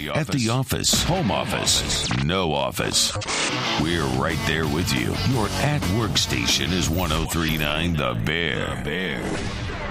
at the office, home office, no office. We're right there with you. Your at-work station is 103.9 The Bear.